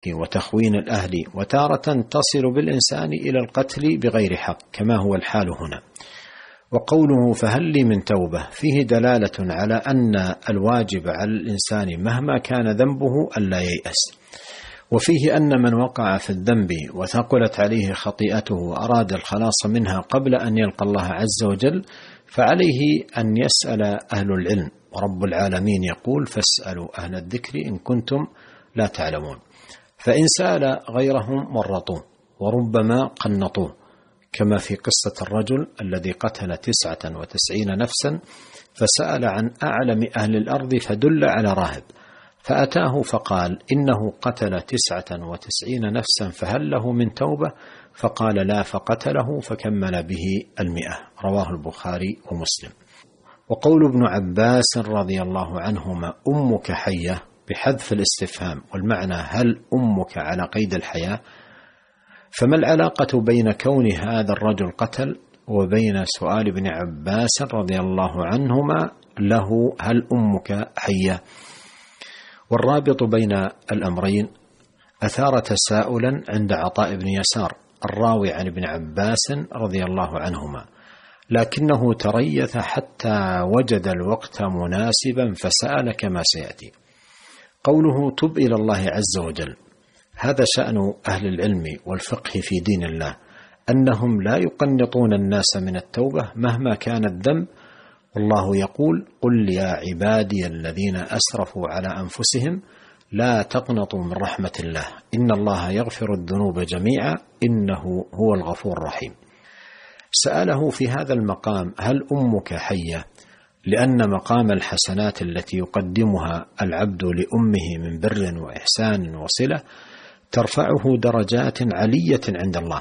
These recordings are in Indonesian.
وتخوين الأهل، وتارة تصل بالإنسان إلى القتل بغير حق كما هو الحال هنا. وقوله فهل لي من توبة فيه دلالة على أن الواجب على الإنسان مهما كان ذنبه ألا ييأس، وفيه أن من وقع في الذنب وثقلت عليه خطيئته وأراد الخلاص منها قبل أن يلقى الله عز وجل فعليه أن يسأل أهل العلم، ورب العالمين يقول فاسألوا أهل الذكر إن كنتم لا تعلمون. فإن سأل غيرهم ورطوه وربما قنطوه، كما في قصة الرجل الذي قتل 99 نفسا فسأل عن أعلم أهل الأرض فدل على راهب فأتاه فقال إنه قتل 99 نفسا فهل له من توبة؟ فقال لا، فقتله فكمل به 100. رواه البخاري ومسلم. وقول ابن عباس رضي الله عنهما أمك حية بحذف الاستفهام، والمعنى هل أمك على قيد الحياة؟ فما العلاقة بين كون هذا الرجل قتل وبين سؤال ابن عباس رضي الله عنهما له هل أمك حية؟ والرابط بين الأمرين أثار تساؤلا عند عطاء بن يسار الراوي عن ابن عباس رضي الله عنهما، لكنه تريث حتى وجد الوقت مناسبا فسأل كما سيأتي. قوله تب إلى الله عز وجل، هذا شأن أهل العلم والفقه في دين الله، أنهم لا يقنطون الناس من التوبة مهما كان الذنب، والله يقول قل يا عبادي الذين أسرفوا على أنفسهم لا تقنطوا من رحمة الله إن الله يغفر الذنوب جميعا إنه هو الغفور الرحيم. سأله في هذا المقام هل أمك حية؟ لأن مقام الحسنات التي يقدمها العبد لأمه من بر وإحسان وصلة ترفعه درجات علية عند الله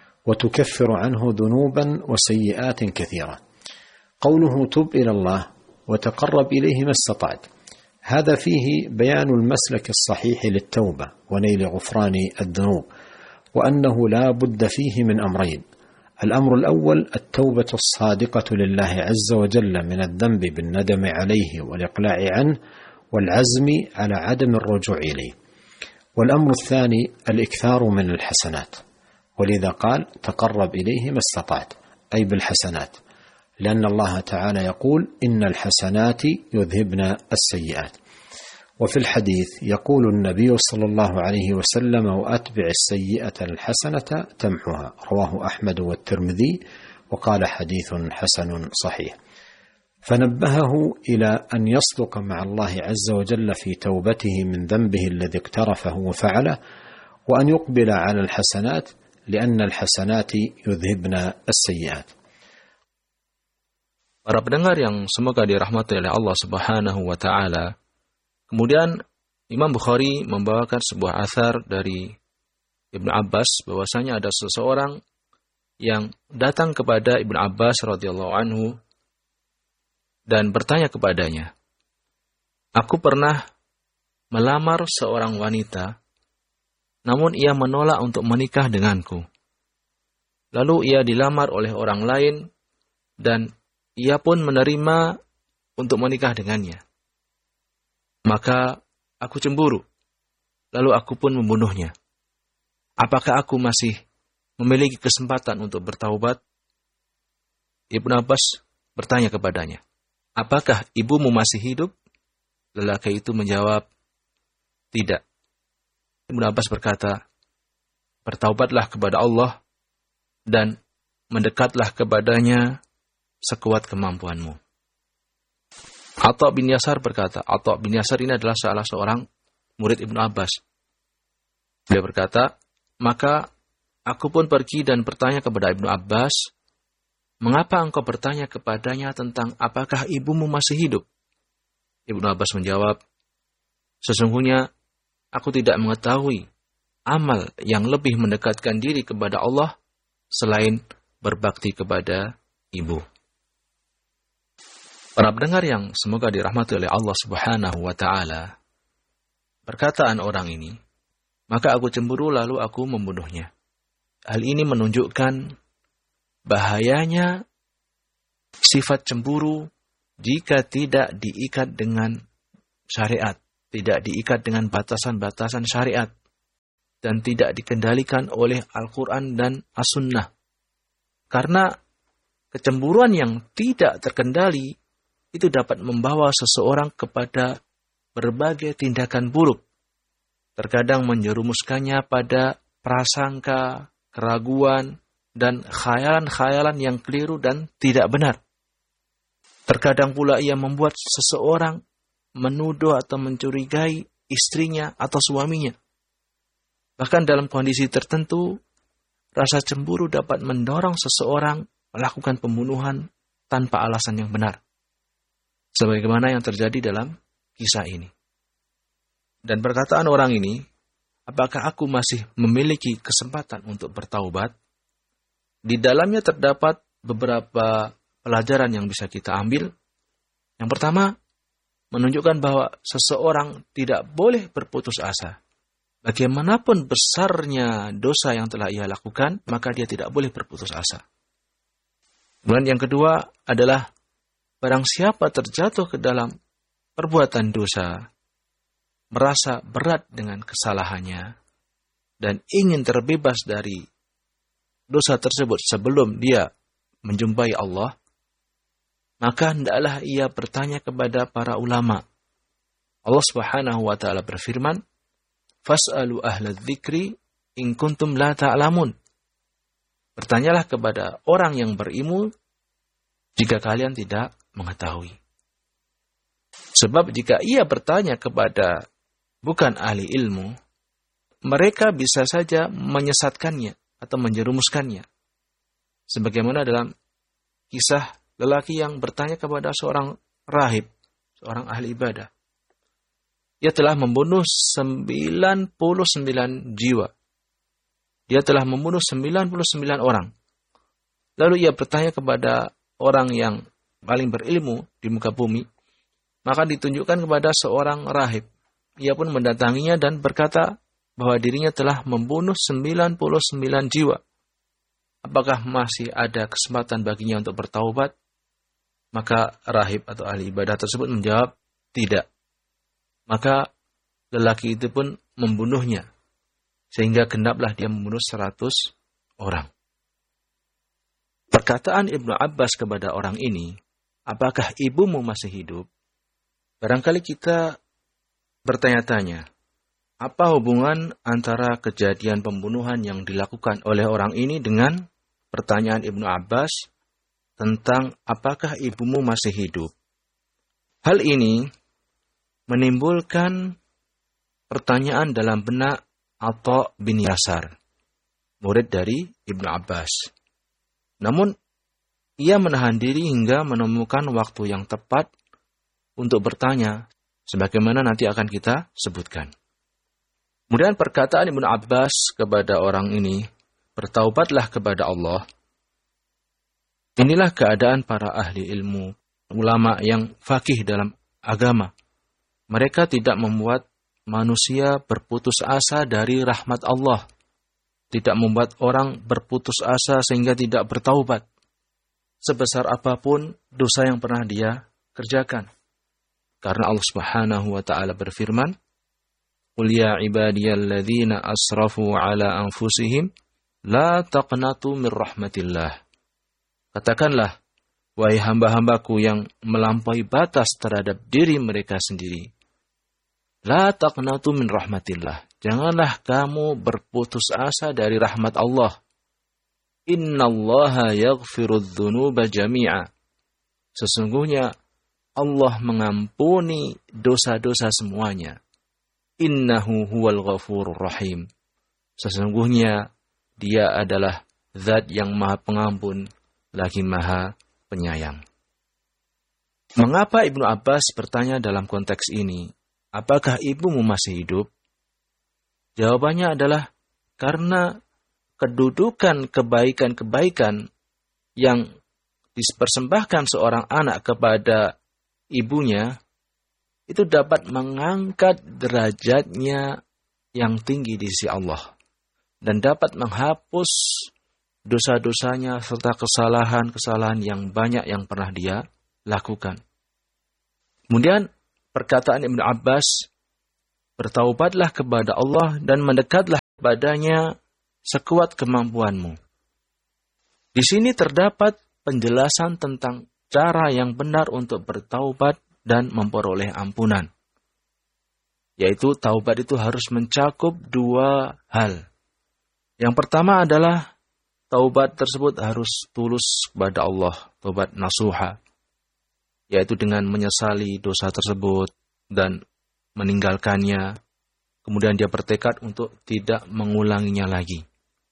وتكفر عنه ذنوبا وسيئات كثيرة. قوله تب إلى الله وتقرب إليه ما استطعت، هذا فيه بيان المسلك الصحيح للتوبة ونيل غفران الذنوب، وأنه لا بد فيه من أمرين: الأمر الأول التوبة الصادقة لله عز وجل من الذنب بالندم عليه والإقلاع عنه والعزم على عدم الرجوع إليه، والأمر الثاني الإكثار من الحسنات، ولذا قال تقرب إليه ما استطعت أي بالحسنات، لأن الله تعالى يقول إن الحسنات يذهبن السيئات. وفي الحديث يقول النبي صلى الله عليه وسلم وأتبع السيئة الحسنة تمحها، رواه أحمد والترمذي وقال حديث حسن صحيح. فنبهه إلى أن يصدق مع الله عز وجل في توبته من ذنبه الذي اقترفه وفعله، وأن يقبل على الحسنات لأن الحسنات يذهبن السيئات. Para pendengar yang semoga dirahmati oleh Allah Subhanahu wa Ta'ala, kemudian Imam Bukhari membawakan sebuah athar dari Ibnu Abbas bahwasanya ada seseorang yang datang kepada Ibnu Abbas radhiyallahu anhu dan bertanya kepadanya, "Aku pernah melamar seorang wanita, namun ia menolak untuk menikah denganku. Lalu ia dilamar oleh orang lain dan ia pun menerima untuk menikah dengannya. Maka aku cemburu, lalu aku pun membunuhnya. Apakah aku masih memiliki kesempatan untuk bertaubat?" Ibnu Abbas bertanya kepadanya, "Apakah ibumu masih hidup?" Lelaki itu menjawab, "Tidak." Ibnu Abbas berkata, "Bertaubatlah kepada Allah dan mendekatlah kepadanya sekuat kemampuanmu." Atha bin Yasar berkata, Atha bin Yasar ini adalah salah seorang murid Ibnu Abbas. Beliau berkata, "Maka aku pun pergi dan bertanya kepada Ibnu Abbas, 'Mengapa engkau bertanya kepadanya tentang apakah ibumu masih hidup?' Ibnu Abbas menjawab, 'Sesungguhnya aku tidak mengetahui amal yang lebih mendekatkan diri kepada Allah selain berbakti kepada ibu.'" Para pendengar yang semoga dirahmati oleh Allah Subhanahu wa Ta'ala, perkataan orang ini, "Maka aku cemburu lalu aku membunuhnya." Hal ini menunjukkan bahayanya sifat cemburu jika tidak diikat dengan syariat, tidak diikat dengan batasan-batasan syariat. dan tidak dikendalikan oleh Al-Quran dan As-Sunnah. Karena kecemburuan yang tidak terkendali itu dapat membawa seseorang kepada berbagai tindakan buruk. Terkadang menjerumuskannya pada prasangka, keraguan, dan khayalan-khayalan yang keliru dan tidak benar. Terkadang pula ia membuat seseorang menuduh atau mencurigai istrinya atau suaminya. Bahkan dalam kondisi tertentu, rasa cemburu dapat mendorong seseorang melakukan pembunuhan tanpa alasan yang benar. Sebagaimana yang terjadi dalam kisah ini. Dan perkataan orang ini, apakah aku masih memiliki kesempatan untuk bertaubat? Di dalamnya terdapat beberapa pelajaran yang bisa kita ambil. Yang pertama, menunjukkan bahwa seseorang tidak boleh berputus asa. Bagaimanapun besarnya dosa yang telah ia lakukan, maka dia tidak boleh berputus asa. Kemudian yang kedua adalah, barang siapa terjatuh ke dalam perbuatan dosa, merasa berat dengan kesalahannya, dan ingin terbebas dari dosa tersebut sebelum dia menjumpai Allah, maka hendaklah ia bertanya kepada para ulama. Allah Subhanahu wa taala berfirman, "Fas'alu ahla dzikri in kuntum la ta'lamun." Bertanyalah kepada orang yang berilmu jika kalian tidak mengetahui. Sebab jika ia bertanya kepada bukan ahli ilmu, mereka bisa saja menyesatkannya atau menjerumuskannya. Sebagaimana dalam kisah lelaki yang bertanya kepada seorang rahib, seorang ahli ibadah. Dia telah membunuh 99 jiwa. Dia telah membunuh 99 orang. Lalu ia bertanya kepada orang yang paling berilmu di muka bumi, maka ditunjukkan kepada seorang rahib. Ia pun mendatanginya dan berkata bahwa dirinya telah membunuh 99 jiwa. Apakah masih ada kesempatan baginya untuk bertaubat? Maka rahib atau ahli ibadah tersebut menjawab, tidak. Maka lelaki itu pun membunuhnya. Sehingga genaplah dia membunuh 100 orang. Perkataan Ibnu Abbas kepada orang ini, apakah ibumu masih hidup? Barangkali kita bertanya-tanya, apa hubungan antara kejadian pembunuhan yang dilakukan oleh orang ini dengan pertanyaan Ibnu Abbas tentang apakah ibumu masih hidup? Hal ini menimbulkan pertanyaan dalam benak Atha bin Yasar, murid dari Ibnu Abbas. Namun, ia menahan diri hingga menemukan waktu yang tepat untuk bertanya, sebagaimana nanti akan kita sebutkan. Kemudian perkataan Ibnu Abbas kepada orang ini, bertaubatlah kepada Allah. Inilah keadaan para ahli ilmu, ulama yang faqih dalam agama. Mereka tidak membuat manusia berputus asa dari rahmat Allah. Tidak membuat orang berputus asa sehingga tidak bertaubat. Sebesar apapun dosa yang pernah dia kerjakan. Karena Allah Subhanahu wa taala berfirman, "Qul ya ibadiyalladzina asrafu ala anfusihim la taqnatu min rahmatillah." Katakanlah, wahai hamba-hambaku yang melampaui batas terhadap diri mereka sendiri, la taqnatu min rahmatillah. Janganlah kamu berputus asa dari rahmat Allah. Innallaha yaghfirudz dzunuba jami'a. Sesungguhnya Allah mengampuni dosa-dosa semuanya. Innahu huwal ghafurur rahim. Sesungguhnya Dia adalah Zat yang Maha Pengampun lagi Maha Penyayang. Mengapa Ibnu Abbas bertanya dalam konteks ini, apakah ibumu masih hidup? Jawabannya adalah karena kedudukan kebaikan-kebaikan yang dipersembahkan seorang anak kepada ibunya itu dapat mengangkat derajatnya yang tinggi di sisi Allah dan dapat menghapus dosa-dosanya serta kesalahan-kesalahan yang banyak yang pernah dia lakukan. Kemudian perkataan Ibnu Abbas, bertaubatlah kepada Allah dan mendekatlah kepadanya sekuat kemampuanmu. Di sini terdapat penjelasan tentang cara yang benar untuk bertaubat dan memperoleh ampunan. Yaitu taubat itu harus mencakup dua hal. Yang pertama adalah taubat tersebut harus tulus kepada Allah, taubat nasuha. Yaitu dengan menyesali dosa tersebut dan meninggalkannya. Kemudian dia bertekad untuk tidak mengulanginya lagi.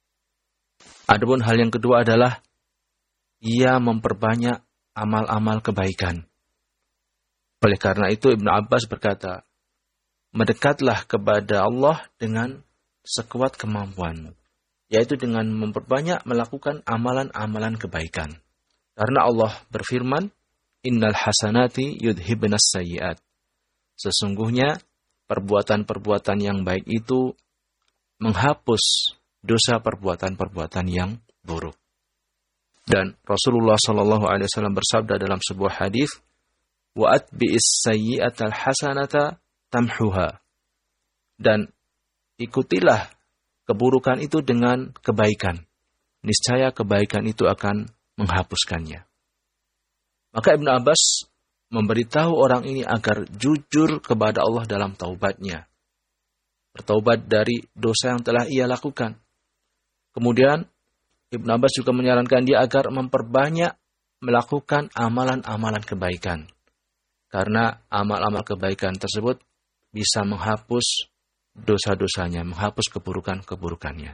Adapun hal yang kedua adalah ia memperbanyak amal-amal kebaikan. Oleh karena itu Ibnu Abbas berkata, mendekatlah kepada Allah dengan sekuat kemampuanmu, yaitu dengan memperbanyak melakukan amalan-amalan kebaikan. Karena Allah berfirman, innal hasanati yudhibnas sayyi'at. Sesungguhnya perbuatan-perbuatan yang baik itu menghapus dosa perbuatan-perbuatan yang buruk. Dan Rasulullah SAW bersabda dalam sebuah hadis, wa atbi'is sayyi'atal hasanata tamhuha. Dan ikutilah keburukan itu dengan kebaikan. Niscaya kebaikan itu akan menghapuskannya. Maka Ibnu Abbas memberitahu orang ini agar jujur kepada Allah dalam taubatnya. Bertaubat dari dosa yang telah ia lakukan. Kemudian Ibnu Abbas juga menyarankan dia agar memperbanyak melakukan amalan-amalan kebaikan. Karena amal-amal kebaikan tersebut bisa menghapus dosa-dosanya, menghapus keburukan-keburukannya.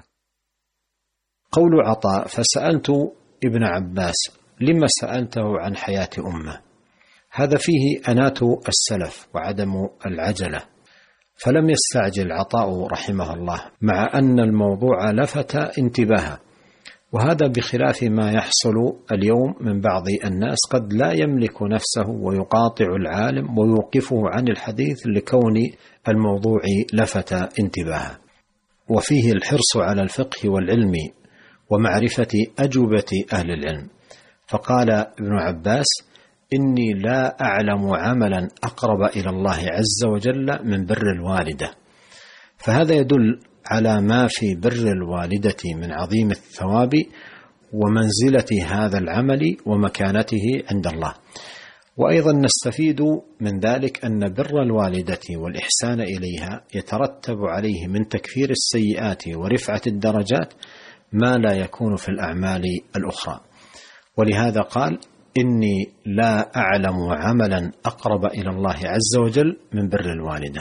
Qaulu Ata, fasa'altu Ibn Abbas, lima sa'altahu an hayati ummah. هذا فيه أنات السلف وعدم العجلة، فلم يستعجل عطاء رحمه الله مع أن الموضوع لفت انتباهه، وهذا بخلاف ما يحصل اليوم من بعض الناس قد لا يملك نفسه ويقاطع العالم ويوقفه عن الحديث لكون الموضوع لفت انتباهه، وفيه الحرص على الفقه والعلم ومعرفة أجوبة أهل العلم. فقال ابن عباس: إني لا أعلم عملا أقرب إلى الله عز وجل من بر الوالدة. فهذا يدل على ما في بر الوالدة من عظيم الثواب ومنزلة هذا العمل ومكانته عند الله. وأيضا نستفيد من ذلك أن بر الوالدة والإحسان إليها يترتب عليه من تكفير السيئات ورفعة الدرجات ما لا يكون في الأعمال الأخرى. ولهذا قال: إني لا أعلم عملا أقرب إلى الله عز وجل من بر الوالدة.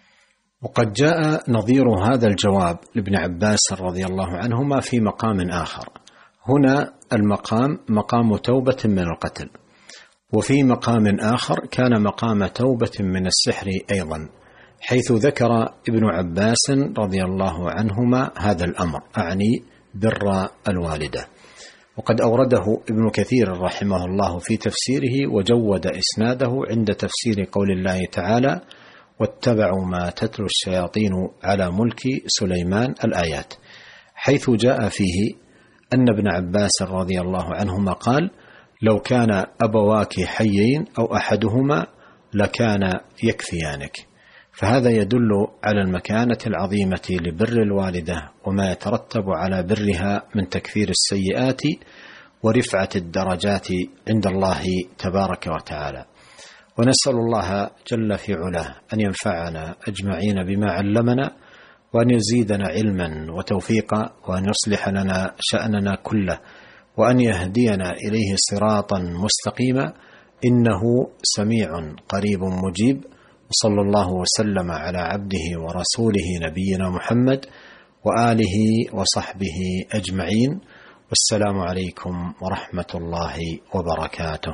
وقد جاء نظير هذا الجواب لابن عباس رضي الله عنهما في مقام آخر. هنا المقام مقام توبة من القتل، وفي مقام آخر كان مقام توبة من السحر أيضا، حيث ذكر ابن عباس رضي الله عنهما هذا الأمر، أعني بر الوالدة. وقد أورده ابن كثير رحمه الله في تفسيره وجود إسناده عند تفسير قول الله تعالى: واتبعوا ما تتلو الشياطين على ملك سليمان الآيات، حيث جاء فيه أن ابن عباس رضي الله عنهما قال: لو كان أبواك حيين أو أحدهما لكان يكفيانك. فهذا يدل على المكانة العظيمة لبر الوالدة وما يترتب على برها من تكفير السيئات ورفعة الدرجات عند الله تبارك وتعالى. ونسأل الله جل في علاه أن ينفعنا أجمعين بما علمنا، وأن يزيدنا علما وتوفيقا، وأن يصلح لنا شأننا كله، وأن يهدينا إليه صراطا مستقيما، إنه سميع قريب مجيب. وصلى الله وسلم على عبده ورسوله نبينا محمد وآله وصحبه أجمعين، والسلام عليكم ورحمة الله وبركاته.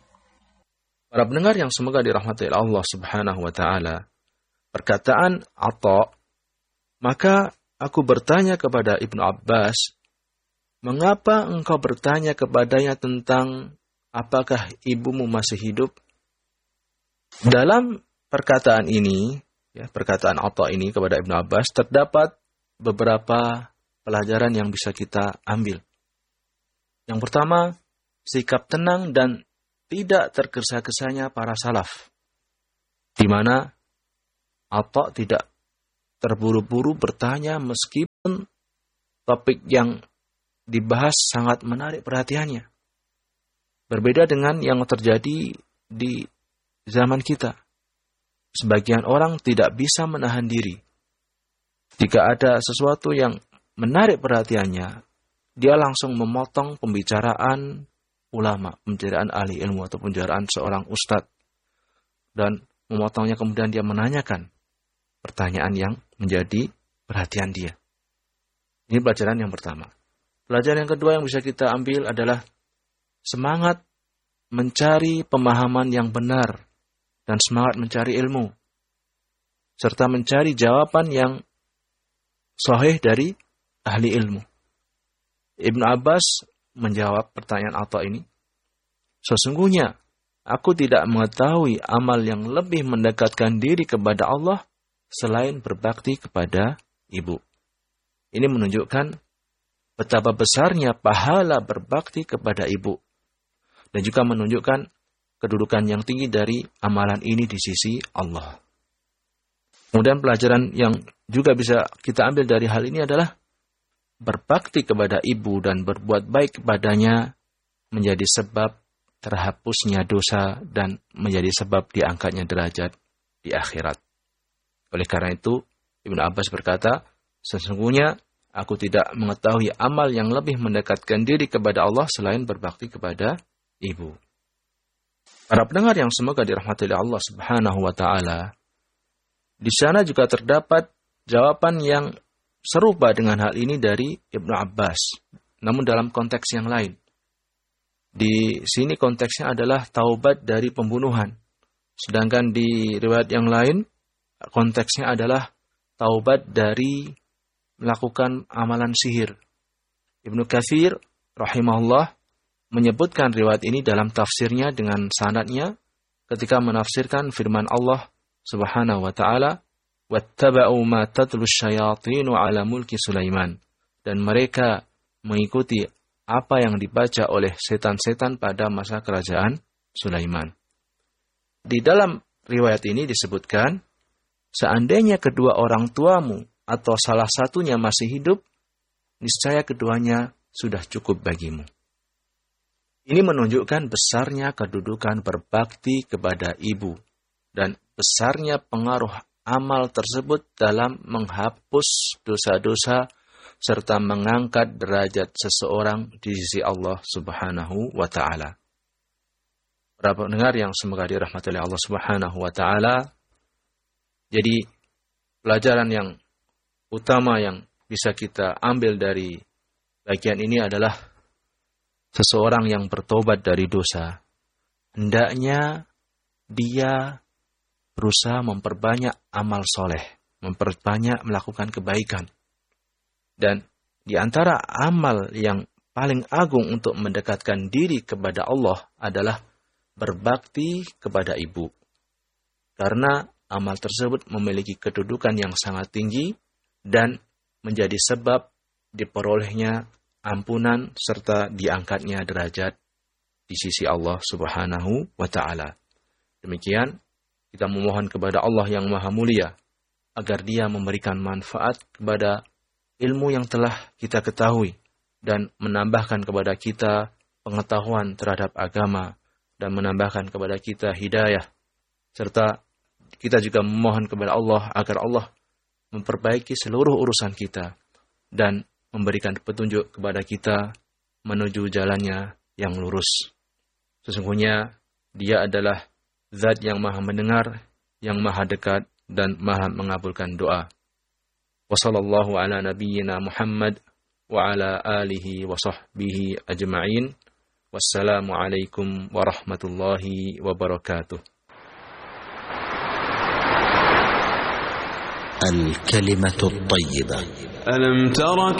Para pendengar yang semoga dirahmati Allah Subhanahu wa taala, perkataan Atha, maka aku bertanya kepada Ibnu Abbas, mengapa engkau bertanya kepadanya tentang apakah ibumu masih hidup? Dalam perkataan ini, perkataan Atha ini kepada Ibnu Abbas, terdapat beberapa pelajaran yang bisa kita ambil. Yang pertama, sikap tenang dan tidak tergesa-gesanya para salaf, di mana Atha tidak terburu-buru bertanya meskipun topik yang dibahas sangat menarik perhatiannya. Berbeda dengan yang terjadi di zaman kita. Sebagian orang tidak bisa menahan diri. Jika ada sesuatu yang menarik perhatiannya, dia langsung memotong pembicaraan ulama, pembicaraan ahli ilmu atau pembicaraan seorang ustadz. Dan memotongnya kemudian dia menanyakan pertanyaan yang menjadi perhatian dia. Ini pelajaran yang pertama. Pelajaran yang kedua yang bisa kita ambil adalah semangat mencari pemahaman yang benar dan semangat mencari ilmu. Serta mencari jawaban yang sahih dari ahli ilmu. Ibnu Abbas menjawab pertanyaan Atha ini, sesungguhnya aku tidak mengetahui amal yang lebih mendekatkan diri kepada Allah selain berbakti kepada ibu. Ini menunjukkan betapa besarnya pahala berbakti kepada ibu. Dan juga menunjukkan kedudukan yang tinggi dari amalan ini di sisi Allah. Kemudian pelajaran yang juga bisa kita ambil dari hal ini adalah berbakti kepada ibu dan berbuat baik kepadanya menjadi sebab terhapusnya dosa dan menjadi sebab diangkatnya derajat di akhirat. Oleh karena itu, Ibnu Abbas berkata, sesungguhnya aku tidak mengetahui amal yang lebih mendekatkan diri kepada Allah selain berbakti kepada ibu. Para pendengar yang semoga dirahmati oleh Allah Subhanahu wa taala, di sana juga terdapat jawaban yang serupa dengan hal ini dari Ibnu Abbas, namun dalam konteks yang lain. Di sini konteksnya adalah taubat dari pembunuhan. Sedangkan di riwayat yang lain, konteksnya adalah taubat dari melakukan amalan sihir. Ibnu Katsir rahimahullah menyebutkan riwayat ini dalam tafsirnya dengan sanadnya ketika menafsirkan firman Allah Subhanahu wa taala, "Wattaba'u ma tatlu asyayatin 'ala mulki Sulaiman." Dan mereka mengikuti apa yang dibaca oleh setan-setan pada masa kerajaan Sulaiman. Di dalam riwayat ini disebutkan, seandainya kedua orang tuamu atau salah satunya masih hidup, niscaya keduanya sudah cukup bagimu. Ini menunjukkan besarnya kedudukan berbakti kepada ibu dan besarnya pengaruh amal tersebut dalam menghapus dosa-dosa serta mengangkat derajat seseorang di sisi Allah Subhanahu wa taala. Para pendengar yang semoga dirahmati oleh Allah Subhanahu wa taala, jadi pelajaran yang utama yang bisa kita ambil dari bagian ini adalah seseorang yang bertobat dari dosa, hendaknya dia berusaha memperbanyak amal soleh, memperbanyak melakukan kebaikan. Dan di antara amal yang paling agung untuk mendekatkan diri kepada Allah adalah berbakti kepada ibu. Karena amal tersebut memiliki kedudukan yang sangat tinggi dan menjadi sebab diperolehnya ampunan serta diangkatnya derajat di sisi Allah Subhanahu wa taala. Demikian kita memohon kepada Allah yang Maha Mulia agar Dia memberikan manfaat kepada ilmu yang telah kita ketahui dan menambahkan kepada kita pengetahuan terhadap agama dan menambahkan kepada kita hidayah. Serta kita juga memohon kepada Allah agar Allah memperbaiki seluruh urusan kita dan memberikan petunjuk kepada kita menuju jalannya yang lurus. Sesungguhnya Dia adalah Zat yang Maha mendengar, yang Maha dekat dan Maha mengabulkan doa. Wa sallallahu ala nabiyyina Muhammad wa ala alihi wa sahbihi ajma'in. Wassalamu alaikum warahmatullahi wabarakatuh. الكلمة الطيبة. ألم تر